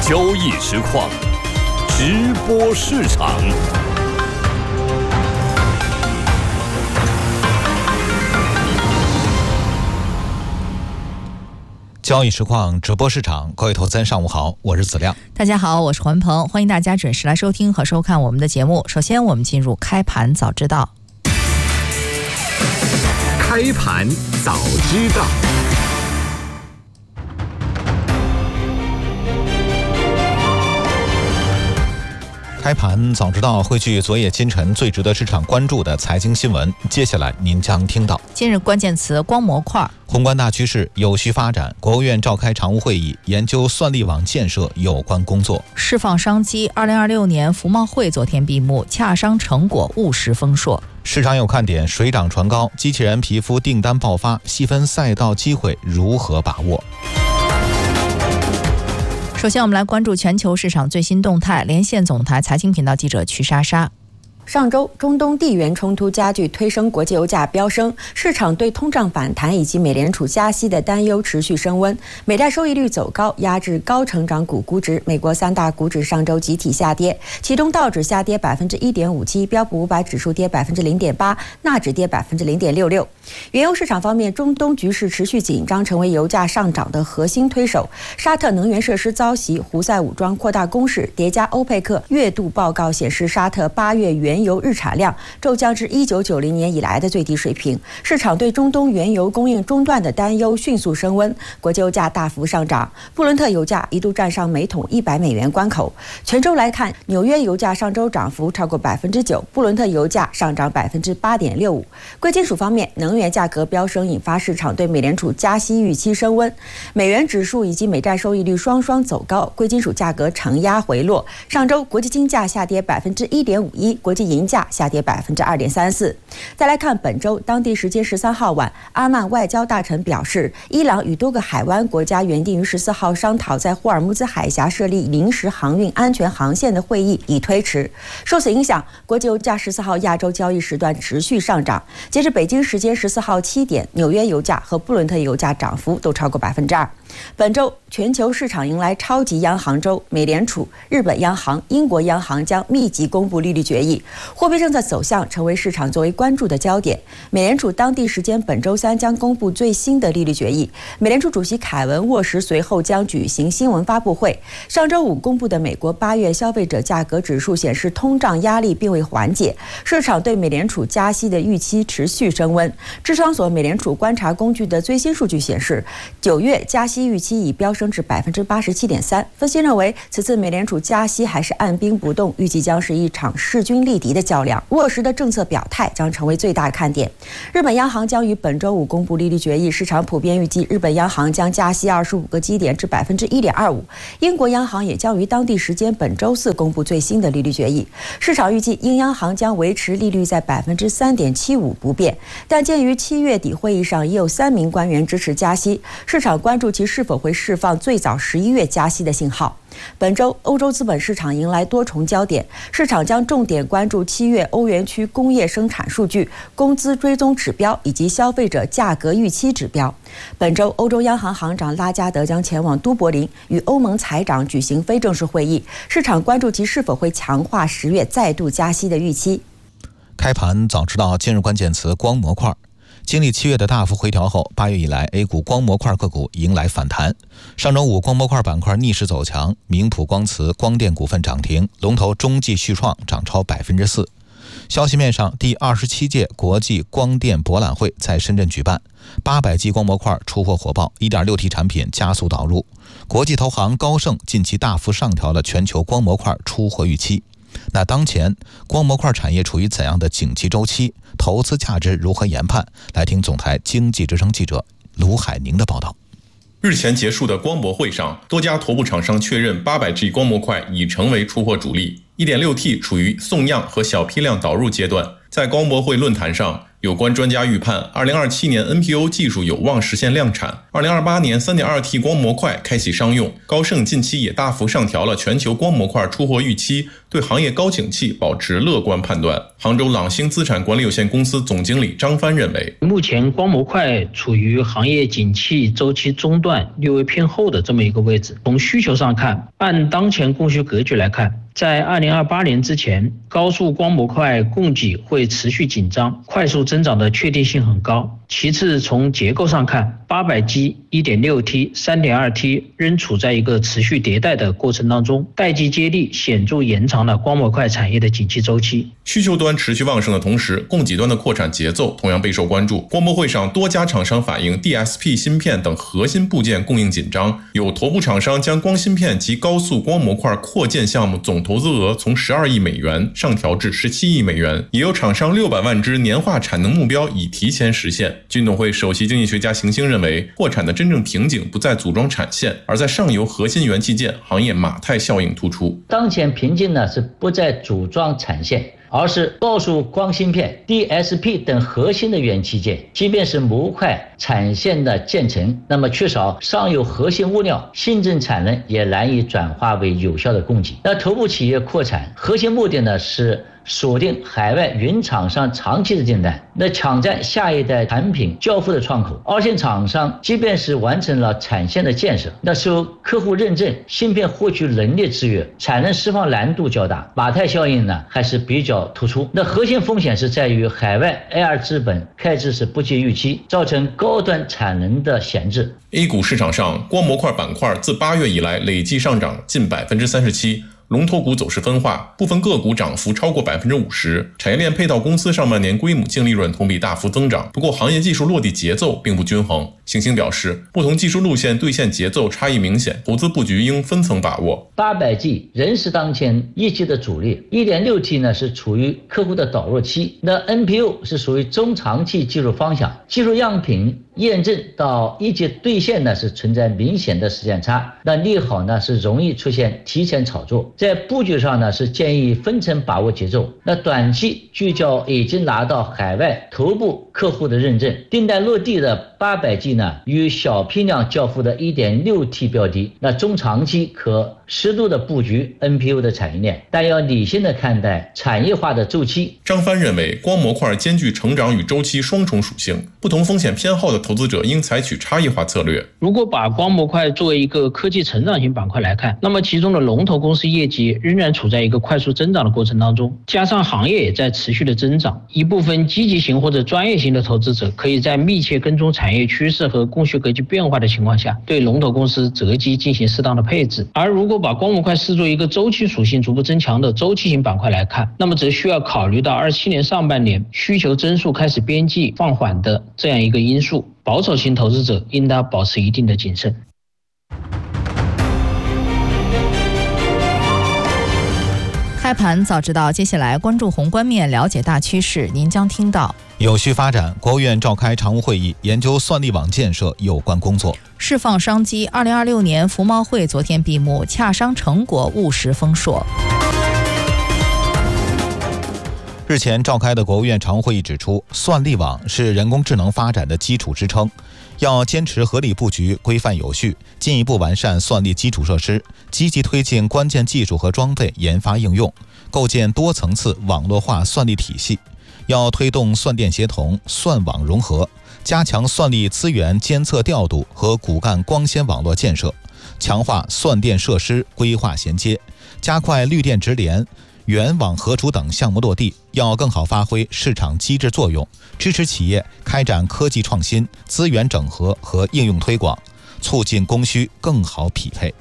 交易实况，直播市场。 交易实况直播市场，各位投资人上午好，我是子亮。 大家好，我是环鹏，欢迎大家准时来收听和收看我们的节目。首先我们进入开盘早知道。 开盘早知道。 开盘早知道汇聚昨夜今晨最值得市场关注的财经新闻，接下来您将听到： 今日关键词光模块， 宏观大趋势有序发展，国务院召开常务会议，研究算力网建设有关工作。 释放商机，2026年服贸会昨天闭幕，洽商成果务实丰硕。 市场有看点，水涨船高，机器人皮肤订单爆发，细分赛道机会如何把握？ 首先我们来关注全球市场最新动态，连线总台财经频道记者曲莎莎。 上周，中东地缘冲突加剧，推升国际油价飙升，市场对通胀反弹以及美联储加息的担忧持续升温，美债收益率走高，压制高成长股估值。美国三大股指上周集体下跌，其中道指下跌 1.57%， 标普500指数跌 0.8%， 纳指跌 0.66%。原油市场方面，中东局势持续紧张，成为油价上涨的核心推手。沙特能源设施遭袭，胡塞武装扩大攻势，叠加欧佩克月度报告显示，沙特8月原油日产量骤降至1990年以来的最低水平，市场对中东原油供应中断的担忧迅速升温，国际油价大幅上涨，布伦特油价一度站上每桶100美元关口。全周来看，纽约油价上周涨幅超过 9%， 布伦特油价上涨 8.65%。贵金属方面，能源价格飙升，引发市场对美联储加息预期升温，美元指数以及美债收益率双双走高，贵金属价格承压回落。上周国际金价下跌 1.51%， 国际银价下跌 2.34%。再来看本周，当地时间13号晚，阿曼外交大臣表示，伊朗与多个海湾国家原定于14号商讨在霍尔木兹海峡设立临时航运安全航线的会议已推迟。受此影响，国际油价14号亚洲交易时段持续上涨。截至北京时间14号7点，纽约油价和布伦特油价涨幅都超过 2%。本周全球市场迎来超级央行周，美联储、日本央行、英国央行将密集公布利率决议，货币政策走向成为市场最为关注的焦点。美联储当地时间本周三将公布最新的利率决议，美联储主席凯文沃什随后将举行新闻发布会。上周五公布的美国8月消费者价格指数显示，通胀压力并未缓解，市场对美联储加息的预期持续升温。智商所美联储观察工具的最新数据显示，9月加息预期已飙升至 87.3%。分析认为，此次美联储加息还是按兵不动，预计将是一场势均力敌的较量。沃什的政策表态将成为最大看点。日本央行将于本周五公布利率决议，市场普遍预计日本央行将加息25个基点至 1.25%。英国央行也将于当地时间本周四公布最新的利率决议，市场预计英央行将维持利率在 3.75% 不变，但鉴于7月底会议上已有3名官员支持加息，市场关注其是否会释放最早11月加息的信号。本周欧洲资本市场迎来多重焦点，市场将重点关注7月欧元区工业生产数据、工资追踪指标以及消费者价格预期指标。本周欧洲央行行长拉加德将前往都柏林与欧盟财长举行非正式会议，市场关注其是否会强化10月再度加息的预期。 开盘早知道今日关键词光模块。经历7月的大幅回调后，8月以来 A 股光模块个股迎来反弹。上周五光模块板块逆势走强，明普光磁、光电股份涨停，龙头中继续创涨超 4%。消息面上，第27届国际光电博览会在深圳举办，800G 光模块出货火爆， 1.6T 产品加速导入。国际投行高盛近期大幅上调了全球光模块出货预期。那当前光模块产业处于怎样的景气周期？投资价值如何研判？来听总台经济之声记者卢海宁的报道。 日前结束的光博会上，多家头部厂商确认 800G 光模块已成为出货主力， 1.6T 处于送样和小批量导入阶段。在光博会论坛上，有关专家预判2027年 NPO 技术有望实现量产，2028年 3.2T 光模块开启商用。高盛近期也大幅上调了全球光模块出货预期， 对行业高景气保持乐观判断。杭州朗星资产管理有限公司总经理张帆认为， 目前光模块处于行业景气周期中段略微偏后的这么一个位置。从需求上看，按当前供需格局来看，在2028年之前，高速光模块供给会持续紧张，快速增长的确定性很高。其次，从结构上看，800G、1.6T、3.2T 仍处在一个持续迭代的过程当中，待机接力显著延长了光模块产业的景气周期。 需求端持续旺盛的同时，供给端的扩产节奏同样备受关注。光博会上，多家厂商反映 DSP 芯片等核心部件供应紧张，有头部厂商将光芯片及高速光模块扩建项目总投资额从12亿美元上调至17亿美元，也有厂商600万只年化产能目标已提前实现。军董会首席经济学家邢星认为，扩产的真正瓶颈不在组装产线，而在上游核心元器件行业马太效应突出。 当前瓶颈呢是不在组装产线，而是高速光芯片、DSP 等核心的元器件，即便是模块产线的建成，那么缺少上游核心物料，新增产能也难以转化为有效的供给。那头部企业扩产核心目的呢是锁定海外云厂商长期的订单，那抢占下一代产品交付的窗口。二线厂商即便是完成了产线的建设，那受客户认证、芯片获取能力制约，产能释放难度较大，马太效应呢还是比较突出。那核心风险是在于海外 AR 资本开支是不及预期，造成高端产能的闲置。 A 股市场上，光模块板块自8月以来累计上涨近37%。龙头股走势分化，部分个股涨幅超过50%，产业链配套公司上半年规模净利润同比大幅增长，不过行业技术落地节奏并不均衡。邢星表示，不同技术路线兑现节奏差异明显，投资布局应分层把握。 800G 仍是当前一级的主力， 1.6T 呢是处于客户的导入期，那 NPU 是属于中长期技术方向，技术样品验证到一级兑现呢是存在明显的时间差，那利好呢是容易出现提前炒作。在布局上呢是建议分层把握节奏，那短期聚焦已经拿到海外头部客户的认证，订单落地的800G呢与小批量交付的 1.6T 标的，那中长期可适度的布局 NPU 的产业链，但要理性的看待产业化的周期。 张帆认为，光模块兼具成长与周期双重属性，不同风险偏好的投资者应采取差异化策略。 如果把光模块作为一个科技成长型板块来看，那么其中的龙头公司业绩仍然处在一个快速增长的过程当中，加上行业也在持续的增长，一部分积极型或者专业型的投资者可以在密切跟踪产业趋势和供需格局变化的情况下，对龙头公司择机进行适当的配置。而如果把光模块视作一个周期属性逐步增强的周期型板块来看，那么则需要考虑到27年上半年需求增速开始边际放缓的这样一个因素，保守型投资者应当保持一定的谨慎。 开盘早知道，接下来关注宏观面，了解大趋势。您将听到： 有序发展，国务院召开常务会议，研究算力网建设有关工作； 释放商机，2026年服贸会昨天闭幕，洽商成果务实丰硕。 日前召开的国务院常务会议指出，算力网是人工智能发展的基础支撑，要坚持合理布局、规范有序，进一步完善算力基础设施，积极推进关键技术和装备研发应用，构建多层次网络化算力体系。要推动算电协同、算网融合，加强算力资源监测调度和骨干光纤网络建设，强化算电设施规划衔接，加快绿电直联、远网核储等项目落地，要更好发挥市场机制作用，支持企业开展科技创新、资源整合和应用推广，促进供需更好匹配。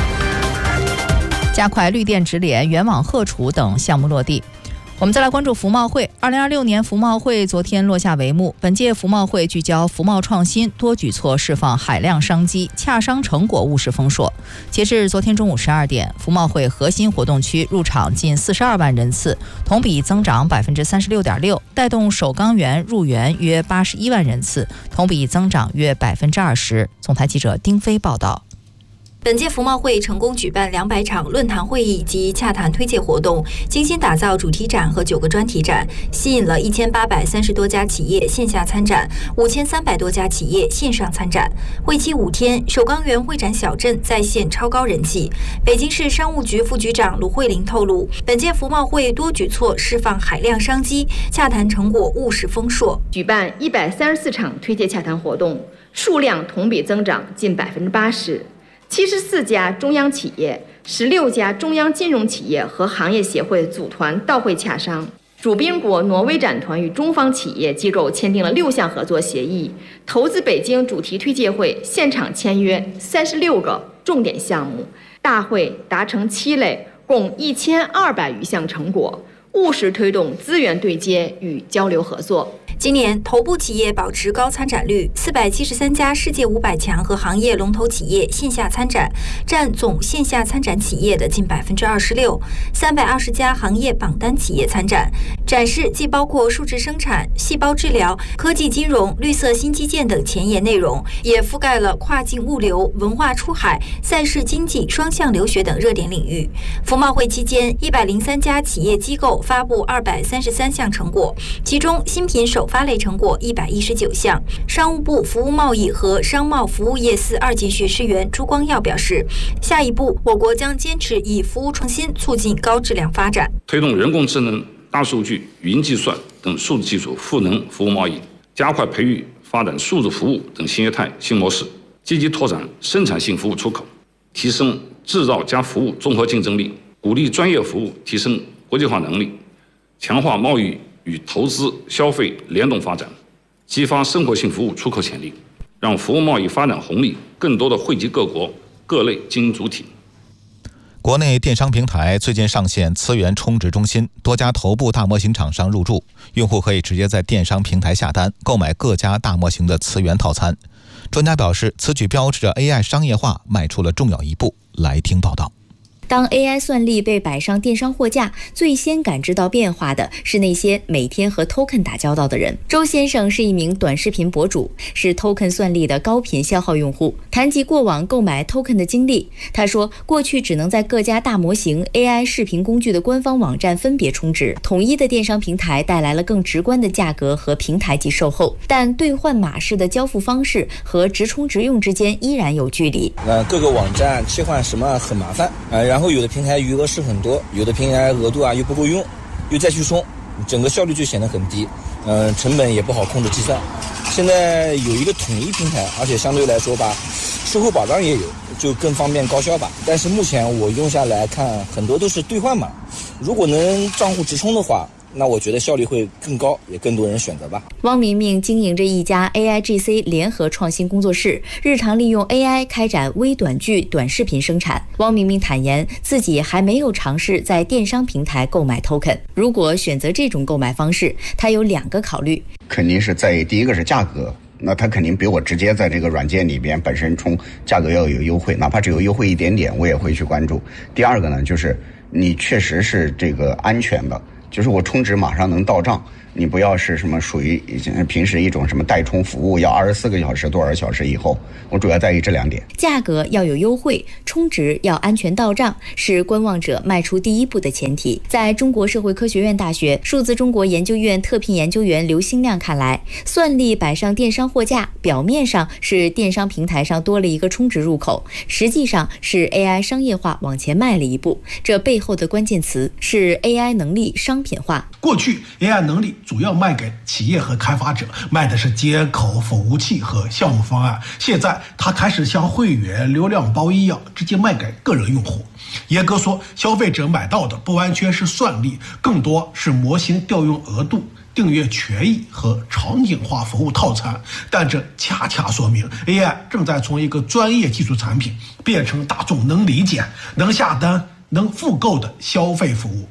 加快绿电直联、远网核储等项目落地。我们再来关注服贸会。2026年服贸会昨天落下帷幕。本届服贸会聚焦服贸创新，多举措释放海量商机，洽商成果务实丰硕。截至昨天中午12点，服贸会核心活动区入场近42万人次，同比增长36.6%，带动首钢园入园约81万人次，同比增长约20%。总台记者丁飞报道。 本届服贸会成功举办200场论坛会议及洽谈推介活动，精心打造主题展和9个专题展，吸引了1830多家企业线下参展，5300多家企业线上参展。会期5天，首钢园会展小镇在线超高人气。北京市商务局副局长卢慧玲透露，本届服贸会多举措释放海量商机，洽谈成果务实丰硕。 举办134场推介洽谈活动，数量同比增长近80%，74家中央企业、16家中央金融企业和行业协会组团到会洽商。主宾国挪威展团与中方企业机构签订了6项合作协议，投资北京主题推介会现场签约36个重点项目，大会达成7类，共1200余项成果，务实推动资源对接与交流合作。 今年头部企业保持高参展率，473家世界500强和行业龙头企业线下参展，占总线下参展企业的近26%，320家行业榜单企业参展。展示既包括数字生产、细胞治疗、科技金融、绿色新基建等前沿内容，也覆盖了跨境物流、文化出海、赛事经济、双向留学等热点领域。服贸会期间，103家企业机构发布233项成果，其中新品首发类成果119项。商务部服务贸易和商贸服务业司2级学士员朱光耀表示，下一步我国将坚持以服务创新促进高质量发展， 推动人工智能、大数据、云计算等数字技术赋能服务贸易，加快培育发展数字服务等新业态新模式，积极拓展生产性服务出口，提升制造加服务综合竞争力，鼓励专业服务提升国际化能力，强化贸易与投资消费联动发展，激发生活性服务出口潜力，让服务贸易发展红利更多的惠及各国各类经营主体。 国内电商平台最近上线资源充值中心，多家头部大模型厂商入驻，用户可以直接在电商平台下单购买各家大模型的资源套餐。专家表示，此举标志着 AI 商业化迈出了重要一步。来听报道。 当 AI 算力被摆上电商货架，最先感知到变化的是那些每天和 token 打交道的人。周先生是一名短视频博主，是 token 算力的高频消耗用户。谈及过往购买 token 的经历，他说，过去只能在各家大模型 AI 视频工具的官方网站分别充值，统一的电商平台带来了更直观的价格和平台及售后，但兑换码式的交付方式和直充直用之间依然有距离。 各个网站切换什么很麻烦，然后有的平台余额是很多，有的平台额度又不够用，又再去充，整个效率就显得很低，成本也不好控制计算。现在有一个统一平台，而且相对来说吧，售后保障也有，就更方便高效吧。但是目前我用下来看，很多都是兑换码，如果能账户直充的话，那我觉得效率会更高，也更多人选择吧。 汪明明经营着一家 AIGC 联合创新工作室，日常利用 AI 开展微短剧短视频生产。汪明明坦言，自己还没有尝试在电商平台购买 token。如果选择这种购买方式，他有2个考虑， 肯定是在意第一个是价格。那它肯定比我直接在这个软件里边本身充价格要有优惠，哪怕只有优惠一点点，我也会去关注。第二个呢，就是你确实是这个安全的，就是我充值马上能到账，你不要是什么属于平时一种什么代充服务要24个小时多少小时以后，我主要在意这2点。 价格要有优惠，充值要安全到账，是观望者迈出第一步的前提。在中国社会科学院大学数字中国研究院特聘研究员刘兴亮看来，算力摆上电商货架，表面上是电商平台上多了一个充值入口，实际上是 AI 商业化往前迈了一步。这背后的关键词是 AI 能力商品化。 过去 AI 能力主要卖给企业和开发者，卖的是接口、服务器和项目方案。现在它开始像会员、流量包一样，直接卖给个人用户。严格说，消费者买到的不完全是算力，更多是模型调用额度、订阅权益和场景化服务套餐。但这恰恰说明 AI 正在从一个专业技术产品变成大众能理解、能下单、能复购的消费服务。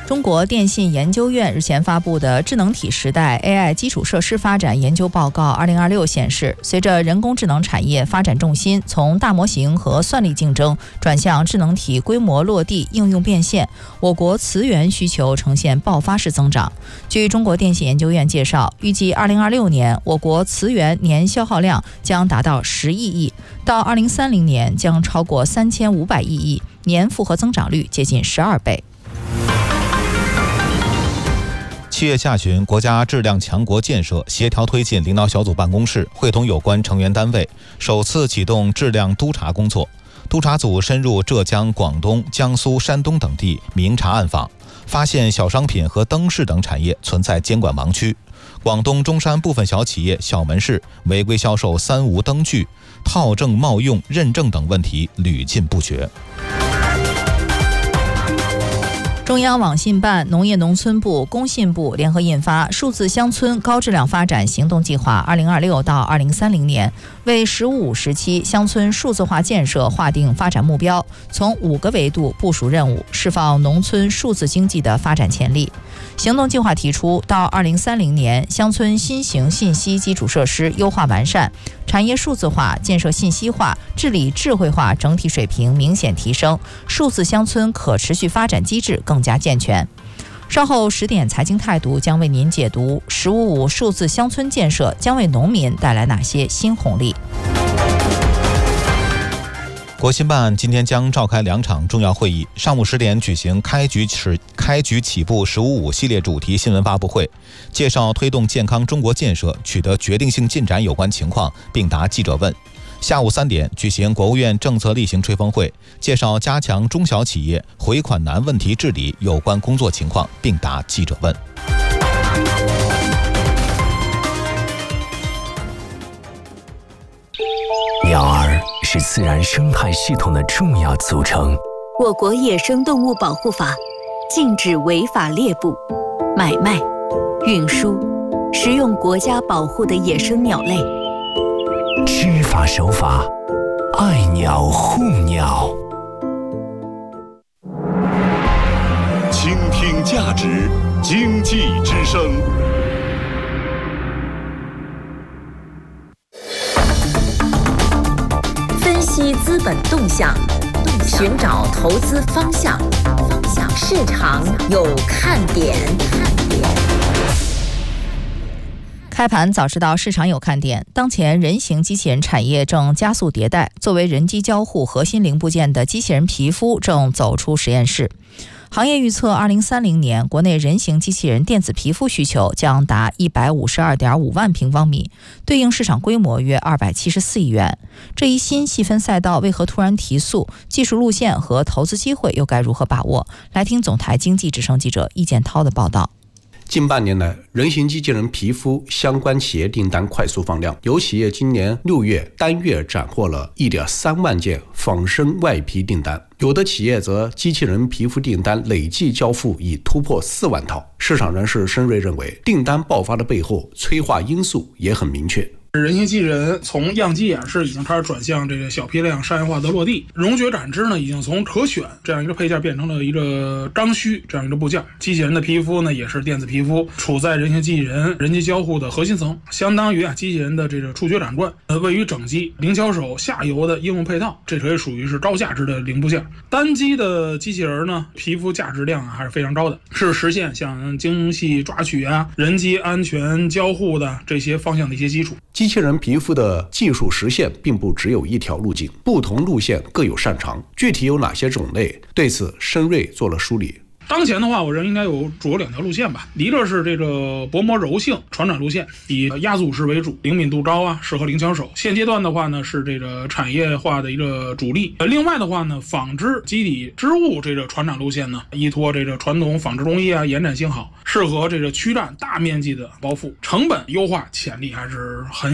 中国电信研究院日前发布的《智能体时代 AI 基础设施发展研究报告2026》显示，随着人工智能产业发展重心从大模型和算力竞争转向智能体规模落地、应用变现，我国磁源需求呈现爆发式增长。据中国电信研究院介绍，预计2026年我国磁源年消耗量将达到10亿亿，到2030年将超过3500亿亿，年复合增长率接近12倍。 7月下旬，国家质量强国建设协调推进领导小组办公室会同有关成员单位，首次启动质量督查工作。督查组深入浙江、广东、江苏、山东等地明察暗访，发现小商品和灯饰等产业存在监管盲区。广东中山部分小企业小门市违规销售3无灯具、套证冒用认证等问题屡禁不绝。 中央网信办、农业农村部、工信部联合印发《数字乡村高质量发展行动计划（2026到2030年）》，为“十五”时期乡村数字化建设划定发展目标，从5个维度部署任务，释放农村数字经济的发展潜力。行动计划提出，到2030年，乡村新型信息基础设施优化完善，产业数字化、建设信息化、治理智慧化整体水平明显提升，数字乡村可持续发展机制更加健全。稍后10点财经态度将为您解读“十五五”数字乡村建设将为农民带来哪些新红利。 国新办今天将召开2场重要会议，上午10点举行开局起步“十五五”系列主题新闻发布会，介绍推动健康中国建设取得决定性进展有关情况，并答记者问。下午3点举行国务院政策例行吹风会，介绍加强中小企业回款难问题治理有关工作情况，并答记者问。 鸟儿是自然生态系统的重要组成。 我国野生动物保护法禁止违法猎捕、买卖、运输、食用国家保护的野生鸟类。 知法守法，爱鸟护鸟。倾听价值，经济之声。 分析资本动向，寻找投资方向，市场有看点。 开盘早知道市场有看点。当前人形机器人产业正加速迭代，作为人机交互核心零部件的机器人皮肤正走出实验室。行业预测2030年国内人形机器人电子皮肤需求将达152.5万平方米，对应市场规模约274亿元。这一新细分赛道为何突然提速？技术路线和投资机会又该如何把握？来听总台经济之声记者易建涛的报道。 近半年来，人形机器人皮肤相关企业订单快速放量，有企业今年6月单月斩获了1.3万件仿生外皮订单，有的企业则机器人皮肤订单累计交付已突破4万套。市场人士申瑞认为，订单爆发的背后催化因素也很明确。 人形机器人从样机演示已经开始转向这个小批量商业化的落地，容觉感知呢已经从可选这样一个配件变成了一个刚需这样一个部件。机器人的皮肤呢也是电子皮肤，处在人形机器人人机交互的核心层，相当于机器人的这个触觉感官，位于整机灵巧手下游的应用配套，这可以属于是高价值的零部件。单机的机器人呢，皮肤价值量还是非常高的，是实现像精细抓取人机安全交互的这些方向的一些基础。 机器人皮肤的技术实现并不只有一条路径，不同路线各有擅长，具体有哪些种类？对此，申瑞做了梳理。 当前的话，我认为应该主有2条路线吧。一个是这个薄膜柔性传染路线，以压阻式为主，灵敏度高适合灵巧手。现阶段的话呢，是这个产业化的一个主力。另外的话呢，纺织基底织物这个传染路线呢，依托这个传统纺织工艺延展性好，适合这个驱战大面积的包覆，成本优化潜力还是很